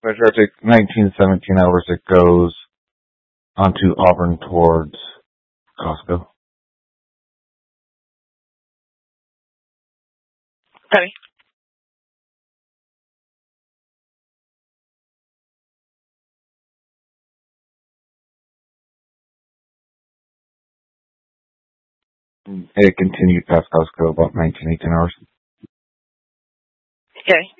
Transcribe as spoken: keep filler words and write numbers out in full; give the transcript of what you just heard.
Measure take nineteen, seventeen hours. It goes onto Auburn towards Costco. Okay. It continued past Costco about nineteen, eighteen hours. Okay.